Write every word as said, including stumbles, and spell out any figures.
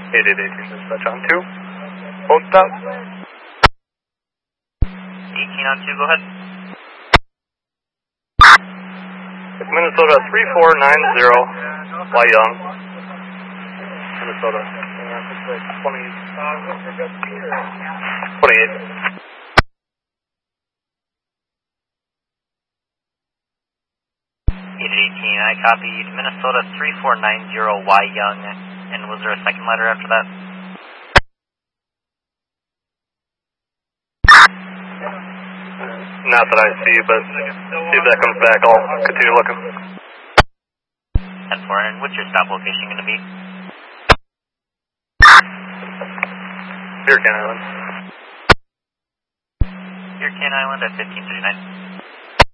eight eight eighteen, dispatch on two. Both stop. eighteen on two, go ahead. Minnesota three four nine zero, Y Young. Minnesota. twenty, twenty-eight. eight eighteen, I copied Minnesota three four nine zero, Y Young. And was there a second letter after that? Not that I see, but see if that comes back, I'll continue looking. ten four, and what's your stop location going to be? Hurricane Island. Hurricane Island at fifteen thirty-nine.